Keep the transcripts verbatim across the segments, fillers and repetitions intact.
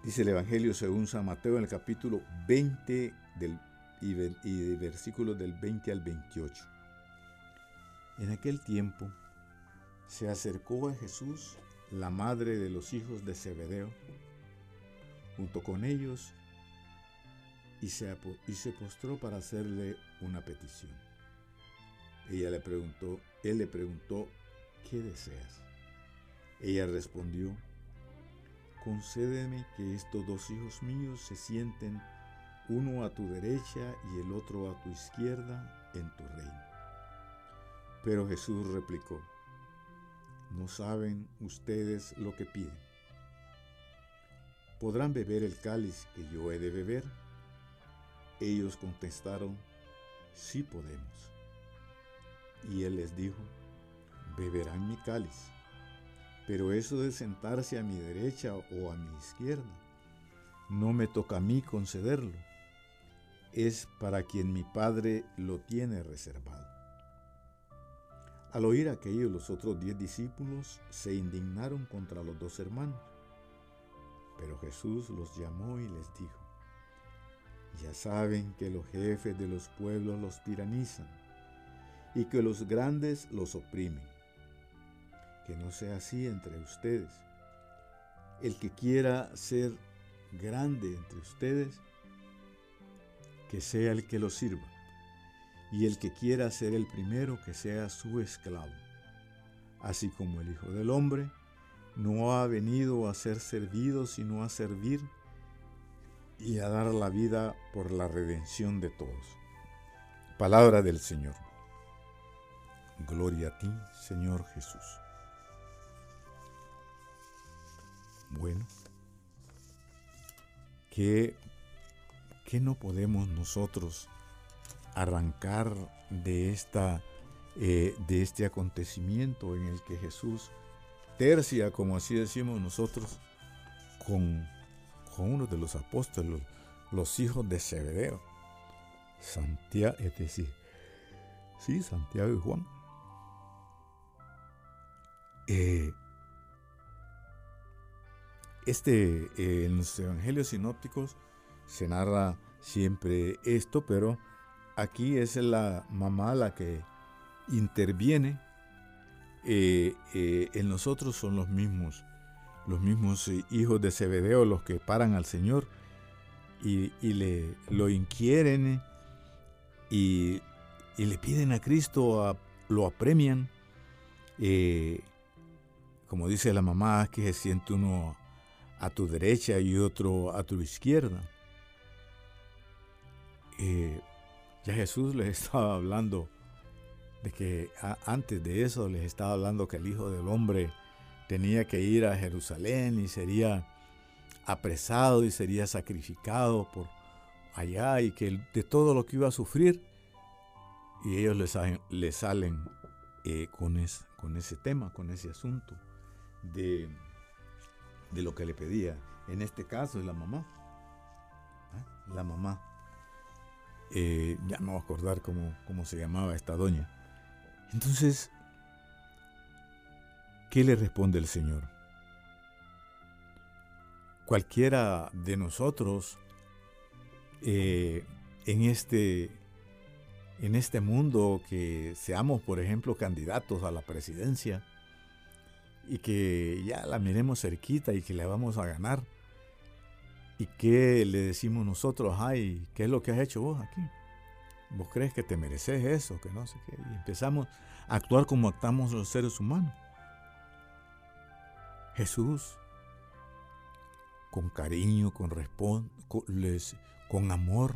Dice el Evangelio según San Mateo en el capítulo veinte del, y, ve, y de versículos del veinte al veintiocho. En aquel tiempo se acercó a Jesús la madre de los hijos de Zebedeo, junto con ellos, y se, y se postró para hacerle una petición. Ella le preguntó, él le preguntó, ¿qué deseas? Ella respondió, concédeme que estos dos hijos míos se sienten uno a tu derecha y el otro a tu izquierda en tu reino. Pero Jesús replicó, no saben ustedes lo que piden. ¿Podrán beber el cáliz que yo he de beber? Ellos contestaron, sí podemos. Y él les dijo, beberán mi cáliz, pero eso de sentarse a mi derecha o a mi izquierda, no me toca a mí concederlo, es para quien mi Padre lo tiene reservado. Al oír aquello, los otros diez discípulos se indignaron contra los dos hermanos, pero Jesús los llamó y les dijo, ya saben que los jefes de los pueblos los tiranizan y que los grandes los oprimen. Que no sea así entre ustedes. El que quiera ser grande entre ustedes, que sea el que lo sirva. Y el que quiera ser el primero, que sea su esclavo. Así como el Hijo del Hombre no ha venido a ser servido, sino a servir y a dar la vida por la redención de todos. Palabra del Señor. Gloria a ti, Señor Jesús. Bueno, ¿qué, qué no podemos nosotros arrancar de, esta, eh, de este acontecimiento en el que Jesús tercia, como así decimos nosotros, con, con uno de los apóstoles, los hijos de Zebedeo, Santiago, es decir, sí, Santiago y Juan. Eh, Este, eh, en los evangelios sinópticos se narra siempre esto, pero aquí es la mamá la que interviene. Eh, eh, en nosotros son los mismos, los mismos hijos de Zebedeo los que paran al Señor y, y le, lo inquieren y, y le piden a Cristo, a, lo apremian. Eh, como dice la mamá, que se siente uno a tu derecha y otro a tu izquierda. Eh, ya Jesús les estaba hablando de que a, antes de eso les estaba hablando que el Hijo del Hombre tenía que ir a Jerusalén y sería apresado y sería sacrificado por allá y que de todo lo que iba a sufrir, y ellos les, les salen eh, con, es, con ese tema, con ese asunto de de lo que le pedía. En este caso es la mamá. ¿Eh? La mamá. Eh, ya no voy a acordar cómo, cómo se llamaba esta doña. Entonces, ¿qué le responde el Señor? Cualquiera de nosotros eh, en, este, en este mundo que seamos, por ejemplo, candidatos a la presidencia, y que ya la miremos cerquita y que la vamos a ganar, y que le decimos nosotros, ay, ¿qué es lo que has hecho vos aquí? ¿Vos crees que te mereces eso? Que no sé qué. Y empezamos a actuar como actuamos los seres humanos. Jesús, con cariño, con, respon- con, les, con amor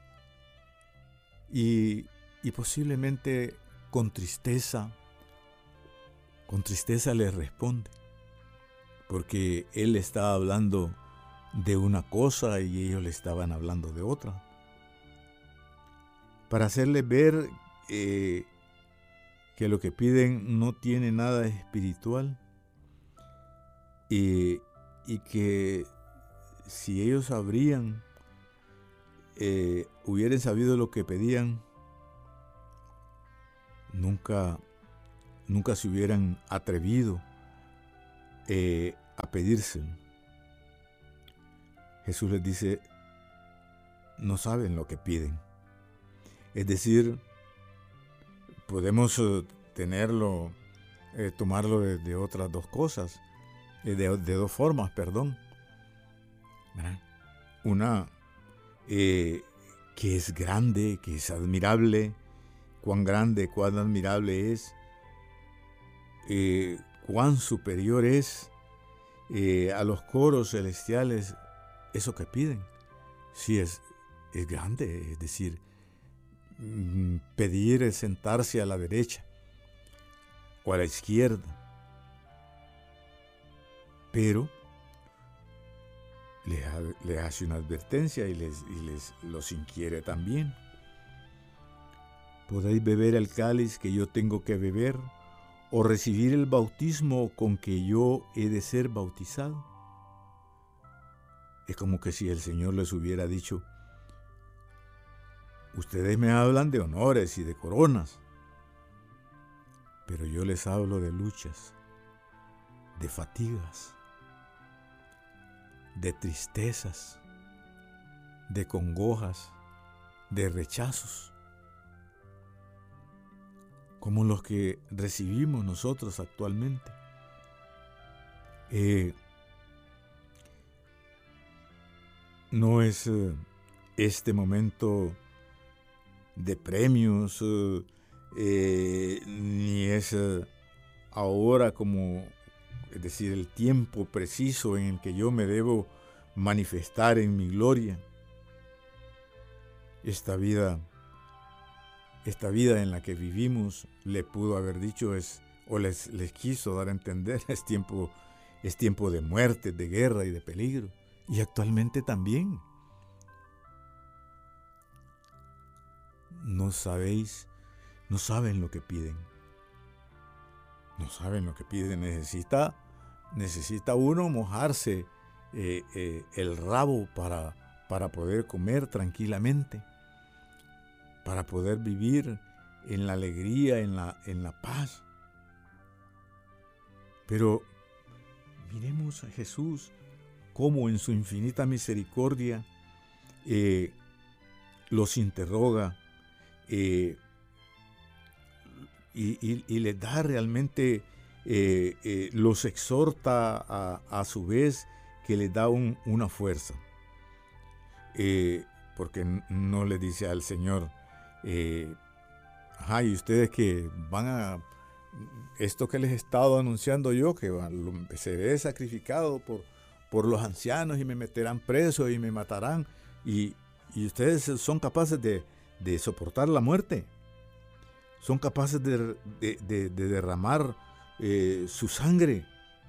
y, y posiblemente con tristeza, con tristeza les responde, porque él estaba hablando de una cosa y ellos le estaban hablando de otra, para hacerles ver eh, que lo que piden no tiene nada espiritual y, y que si ellos sabrían, eh, hubieran sabido lo que pedían, nunca nunca se hubieran atrevido eh, a pedírselo. Jesús les dice, no saben lo que piden. Es decir, podemos uh, tenerlo, eh, tomarlo de, de otras dos cosas, eh, de, de dos formas, perdón. ¿Verdad? Una eh, que es grande, que es admirable, cuán grande, cuán admirable es, eh, cuán superior es eh, a los coros celestiales eso que piden. Sí, es, es grande, es decir, pedir es sentarse a la derecha o a la izquierda, pero le, le hace una advertencia y les, y les los inquiere también. ¿Podéis beber el cáliz que yo tengo que beber o recibir el bautismo con que yo he de ser bautizado? Es como que si el Señor les hubiera dicho, ustedes me hablan de honores y de coronas, pero yo les hablo de luchas, de fatigas, de tristezas, de congojas, de rechazos, como los que recibimos nosotros actualmente. Eh, no es eh, este momento de premios, eh, eh, ni es eh, ahora como, es decir, el tiempo preciso en el que yo me debo manifestar en mi gloria. Esta vida, esta vida en la que vivimos, le pudo haber dicho, es, o les, les quiso dar a entender, es tiempo, es tiempo de muerte, de guerra y de peligro. Y actualmente también. No sabéis, no saben lo que piden. No saben lo que piden. Necesita, necesita uno mojarse eh, eh, el rabo para, para poder comer tranquilamente, para poder vivir en la alegría, en la, en la paz. Pero miremos a Jesús cómo en su infinita misericordia eh, los interroga eh, y, y, y les da realmente, eh, eh, los exhorta a, a su vez, que les da un, una fuerza. Eh, porque no le dice al Señor, eh, ajá, y ustedes que van a, esto que les he estado anunciando yo, que seré sacrificado por, por los ancianos y me meterán preso y me matarán, y, y ustedes son capaces de, de soportar la muerte, son capaces de, de, de, de derramar eh, su sangre,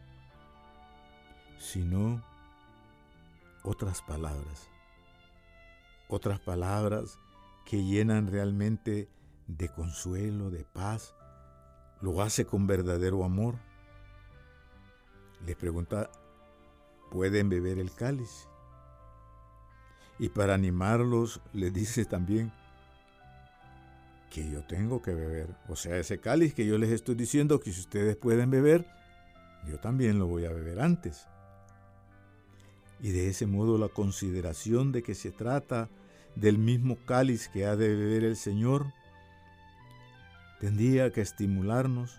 sino otras palabras, otras palabras que llenan realmente de consuelo, de paz, lo hace con verdadero amor. Les pregunta, ¿pueden beber el cáliz? Y para animarlos les dice también que yo tengo que beber. O sea, ese cáliz que yo les estoy diciendo que si ustedes pueden beber, yo también lo voy a beber antes. Y de ese modo la consideración de que se trata del mismo cáliz que ha de beber el Señor tendría que estimularnos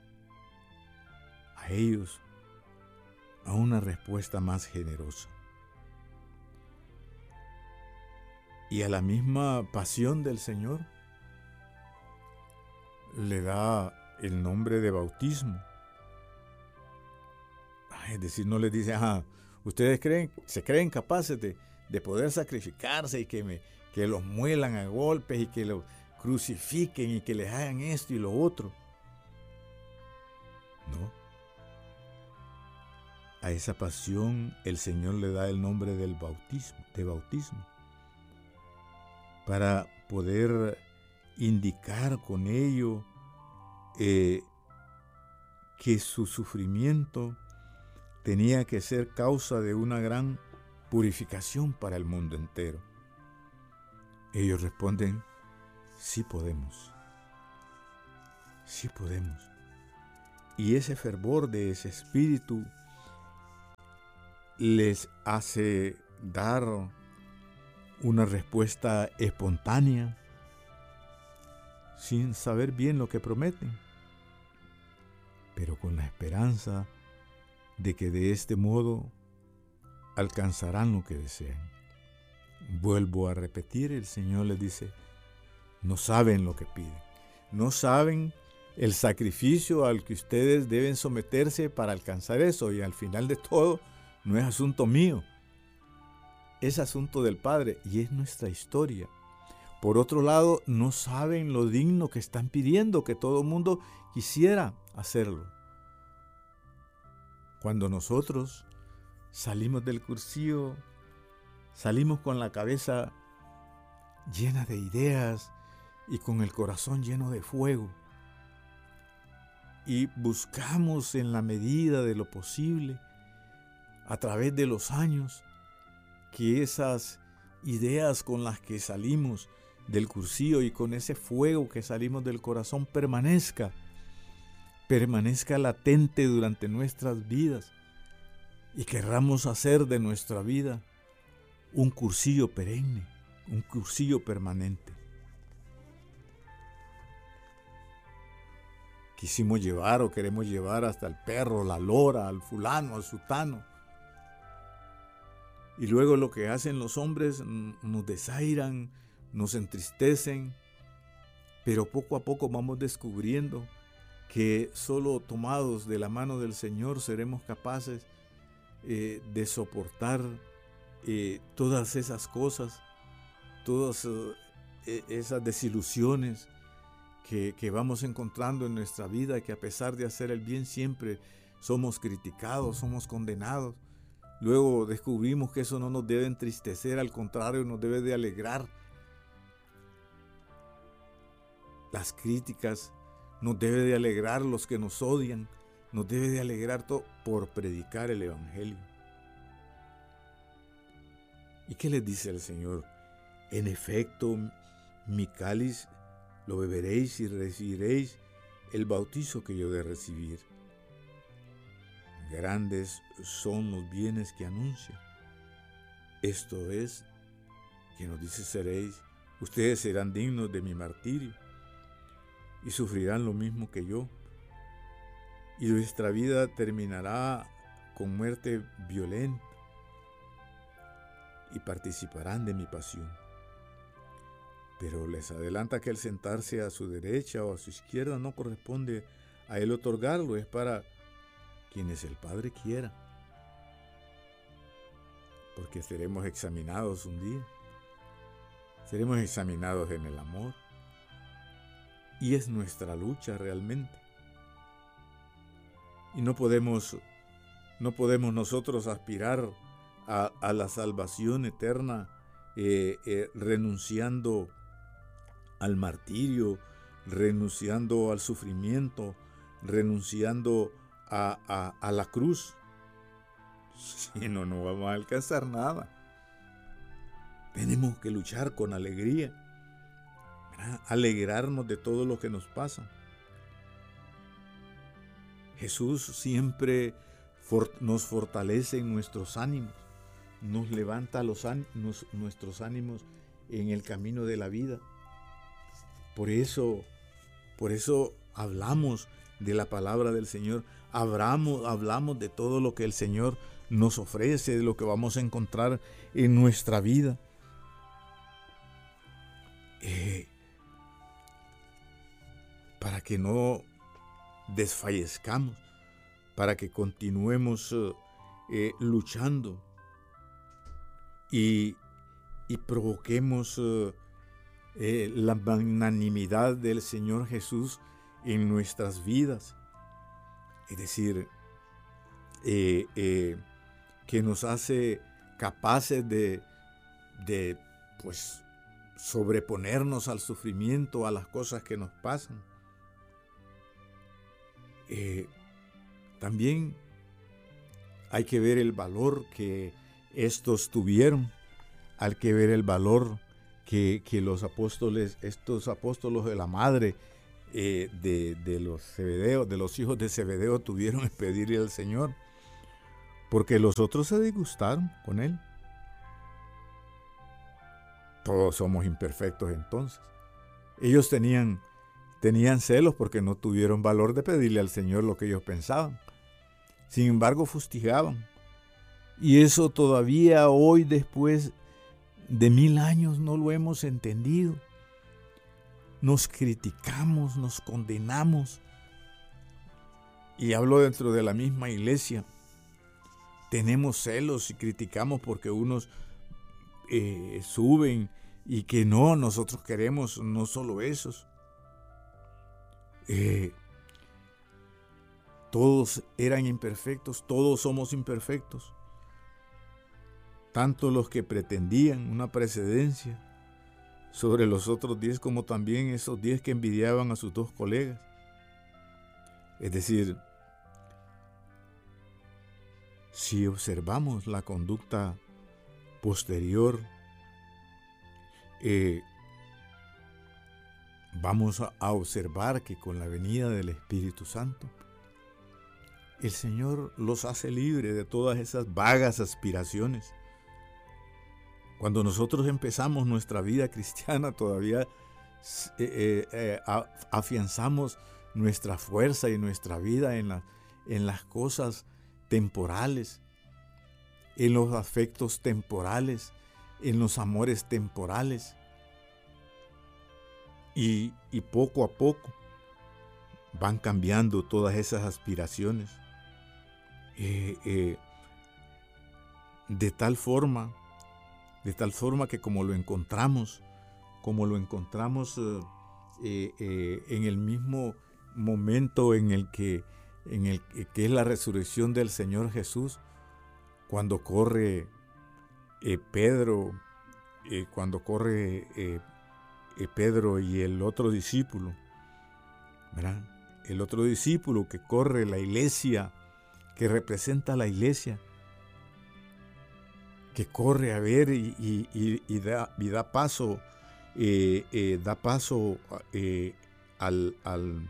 a ellos a una respuesta más generosa. Y a la misma pasión del Señor le da el nombre de bautismo. Es decir, no les dice, ajá, ustedes creen, se creen capaces de, de poder sacrificarse y que, me, que los muelan a golpes y que los crucifiquen y que les hagan esto y lo otro. No. A esa pasión el Señor le da el nombre del bautismo, de bautismo, para poder indicar con ello eh, que su sufrimiento tenía que ser causa de una gran purificación para el mundo entero. Ellos responden, sí podemos, sí podemos. Y ese fervor de ese espíritu les hace, dar una respuesta espontánea, sin saber bien lo que prometen, pero con la esperanza de que de este modo alcanzarán lo que desean. Vuelvo a repetir, el Señor les dice, no saben lo que piden, no saben el sacrificio al que ustedes deben someterse para alcanzar eso, y al final de todo no es asunto mío, es asunto del Padre y es nuestra historia. Por otro lado, no saben lo digno que están pidiendo, que todo el mundo quisiera hacerlo. Cuando nosotros salimos del cursillo, salimos con la cabeza llena de ideas y con el corazón lleno de fuego. Y buscamos en la medida de lo posible, a través de los años, que esas ideas con las que salimos del cursillo y con ese fuego que salimos del corazón permanezca, permanezca latente durante nuestras vidas y querramos hacer de nuestra vida un cursillo perenne, un cursillo permanente. Quisimos llevar o queremos llevar hasta el perro, la lora, al fulano, al sutano. Y luego lo que hacen los hombres nos desairan, nos entristecen, pero poco a poco vamos descubriendo que solo tomados de la mano del Señor seremos capaces eh, de soportar eh, todas esas cosas, todas eh, esas desilusiones que, que vamos encontrando en nuestra vida, que a pesar de hacer el bien siempre somos criticados, somos condenados. Luego descubrimos que eso no nos debe entristecer, al contrario, nos debe de alegrar. Las críticas nos debe de alegrar, los que nos odian, nos debe de alegrar todo por predicar el Evangelio. ¿Y qué les dice el Señor? En efecto, mi cáliz lo beberéis y recibiréis el bautizo que yo de recibir. Grandes son los bienes que anuncia. Esto es, que nos dice seréis, ustedes serán dignos de mi martirio y sufrirán lo mismo que yo. Y nuestra vida terminará con muerte violenta y participarán de mi pasión. Pero les adelanta que el sentarse a su derecha o a su izquierda no corresponde a él otorgarlo, es para quienes el Padre quiera, porque seremos examinados un día, seremos examinados en el amor, y es nuestra lucha realmente, y no podemos, no podemos nosotros aspirar a, a la salvación eterna eh, eh, renunciando al martirio, renunciando al sufrimiento, renunciando A, a, a la cruz. Si no, no vamos a alcanzar nada. Tenemos que luchar con alegría, ¿verdad? Alegrarnos de todo lo que nos pasa. Jesús siempre for, nos fortalece en nuestros ánimos, nos levanta los, nos, nuestros ánimos en el camino de la vida. Por eso, por eso hablamos de la palabra del Señor, hablamos, hablamos de todo lo que el Señor nos ofrece, de lo que vamos a encontrar en nuestra vida. Eh, para que no desfallezcamos, para que continuemos eh, eh, luchando y, y provoquemos eh, eh, la magnanimidad del Señor Jesús en nuestras vidas, es decir, eh, eh, que nos hace capaces de, de pues, sobreponernos al sufrimiento, a las cosas que nos pasan. Eh, también hay que ver el valor que estos tuvieron, hay que ver el valor que, que los apóstoles, estos apóstolos de la madre, Eh, de, de los Zebedeo, de los hijos de Zebedeo tuvieron que pedirle al Señor, porque los otros se disgustaron con él. Todos somos imperfectos entonces. Ellos tenían, tenían celos porque no tuvieron valor de pedirle al Señor lo que ellos pensaban. Sin embargo, fustigaban. Y eso todavía hoy, después de mil años, no lo hemos entendido. Nos criticamos, nos condenamos. Y hablo dentro de la misma iglesia. Tenemos celos y criticamos porque unos eh, suben y que no, nosotros queremos no solo esos. Eh, todos eran imperfectos, todos somos imperfectos. Tanto los que pretendían una precedencia sobre los otros diez como también esos diez que envidiaban a sus dos colegas. Es decir, si observamos la conducta posterior, eh, vamos a observar que con la venida del Espíritu Santo, el Señor los hace libres de todas esas vagas aspiraciones. Cuando nosotros empezamos nuestra vida cristiana, todavía eh, eh, eh, afianzamos nuestra fuerza y nuestra vida en, la, en las cosas temporales, en los afectos temporales, en los amores temporales. Y, y poco a poco van cambiando todas esas aspiraciones. Eh, eh, de tal forma, de tal forma que como lo encontramos, como lo encontramos eh, eh, eh, en el mismo momento en el que en el que es la resurrección del Señor Jesús, cuando corre eh, Pedro, eh, cuando corre eh, eh, Pedro y el otro discípulo, ¿verdad? El otro discípulo que corre la iglesia, que representa a la iglesia, que corre a ver y, y, y, y, da, y da paso, eh, eh, da paso eh, al, al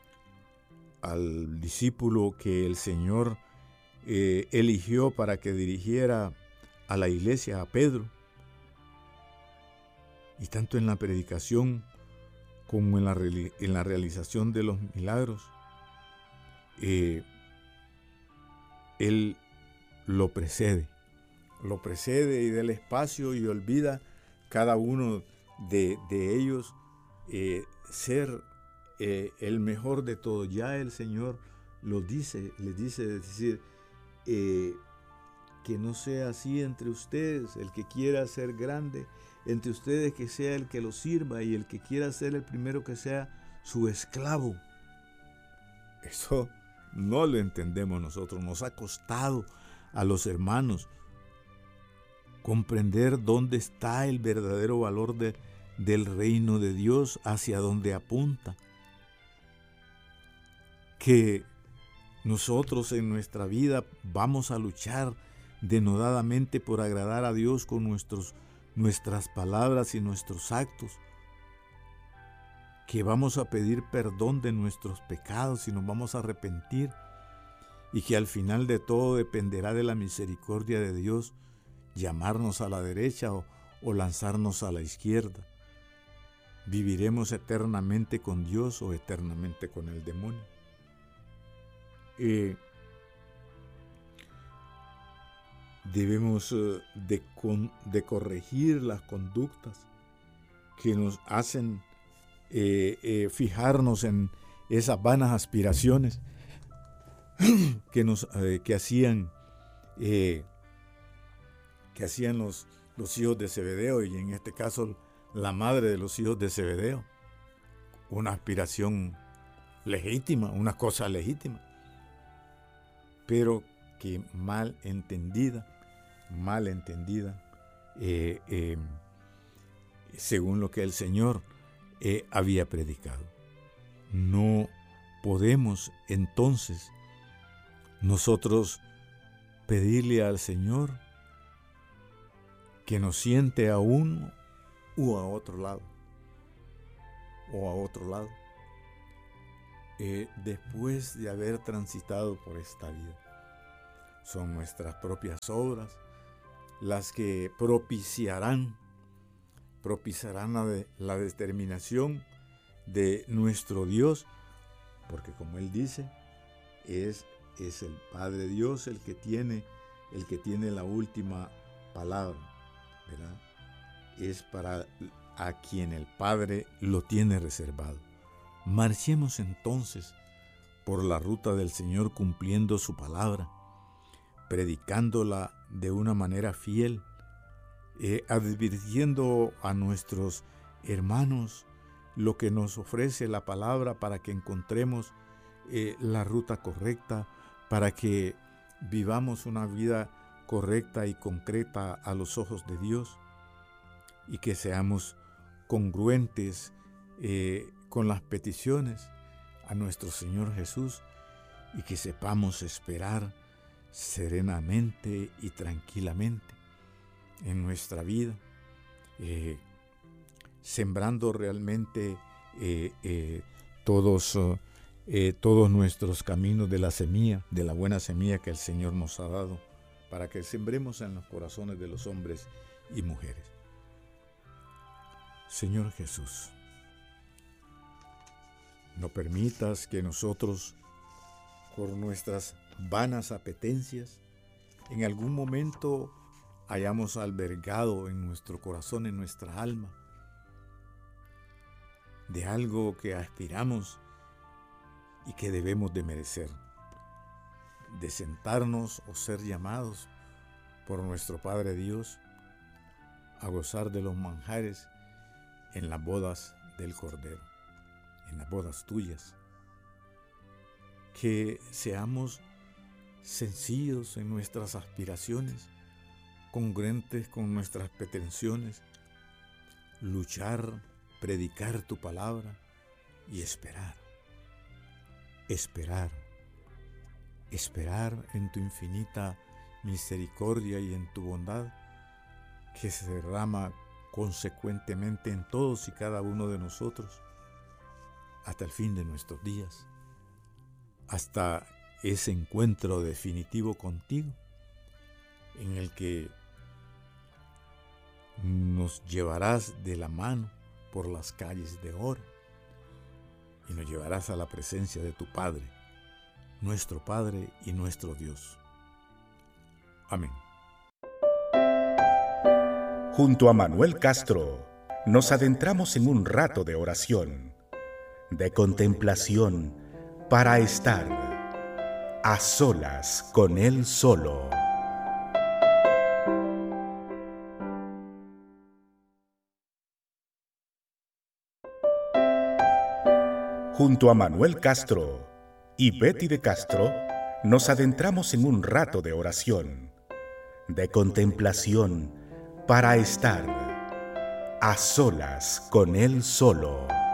al discípulo que el Señor eh, eligió para que dirigiera a la iglesia, a Pedro. Y tanto en la predicación como en la, en la realización de los milagros, eh, Él lo precede, lo precede y da el espacio y olvida cada uno de, de ellos eh, ser Eh, el mejor de todo. Ya el Señor lo dice, les dice, es decir, eh, que no sea así entre ustedes, el que quiera ser grande entre ustedes, que sea el que lo sirva, y el que quiera ser el primero, que sea su esclavo. Eso no lo entendemos nosotros, nos ha costado a los hermanos comprender dónde está el verdadero valor de, del reino de Dios, hacia dónde apunta. Que nosotros en nuestra vida vamos a luchar denodadamente por agradar a Dios con nuestros, nuestras palabras y nuestros actos, que vamos a pedir perdón de nuestros pecados y nos vamos a arrepentir, y que al final de todo dependerá de la misericordia de Dios llamarnos a la derecha o, o lanzarnos a la izquierda. ¿Viviremos eternamente con Dios o eternamente con el demonio? Eh, debemos eh, de, con, de corregir las conductas que nos hacen eh, eh, fijarnos en esas vanas aspiraciones que nos eh, que hacían eh, que hacían los, los hijos de Zebedeo, y en este caso la madre de los hijos de Zebedeo. Una aspiración legítima, una cosa legítima, pero que mal entendida, mal entendida, eh, eh, según lo que el Señor eh, había predicado. No podemos entonces nosotros pedirle al Señor que nos siente a uno o a otro lado, o a otro lado, eh, después de haber transitado por esta vida. Son nuestras propias obras las que propiciarán propiciarán la, de, la determinación de nuestro Dios, porque como Él dice, es, es el Padre Dios el que tiene, el que tiene la última palabra, ¿verdad? Es para a quien el Padre lo tiene reservado. Marchemos entonces por la ruta del Señor cumpliendo su palabra, predicándola de una manera fiel, eh, advirtiendo a nuestros hermanos lo que nos ofrece la palabra para que encontremos eh, la ruta correcta, para que vivamos una vida correcta y concreta a los ojos de Dios y que seamos congruentes eh, con las peticiones a nuestro Señor Jesús y que sepamos esperar serenamente y tranquilamente en nuestra vida, eh, sembrando realmente eh, eh, todos, eh, todos nuestros caminos de la semilla, de la buena semilla que el Señor nos ha dado, para que sembremos en los corazones de los hombres y mujeres. Señor Jesús, no permitas que nosotros, por nuestras vanas apetencias, en algún momento hayamos albergado en nuestro corazón, en nuestra alma, de algo que aspiramos y que debemos de merecer, de sentarnos o ser llamados por nuestro Padre Dios a gozar de los manjares en las bodas del Cordero, en las bodas tuyas. Que seamos sencillos en nuestras aspiraciones, congruentes con nuestras pretensiones, luchar, predicar tu palabra y esperar, esperar, esperar en tu infinita misericordia y en tu bondad que se derrama consecuentemente en todos y cada uno de nosotros hasta el fin de nuestros días, hasta ese encuentro definitivo contigo en el que nos llevarás de la mano por las calles de oro y nos llevarás a la presencia de tu Padre, nuestro Padre y nuestro Dios. Amén. Junto a Manuel Castro, nos adentramos en un rato de oración, de contemplación, para estar a solas con Él solo. Junto a Manuel Castro y Betty de Castro, nos adentramos en un rato de oración, de contemplación, para estar a solas con Él solo.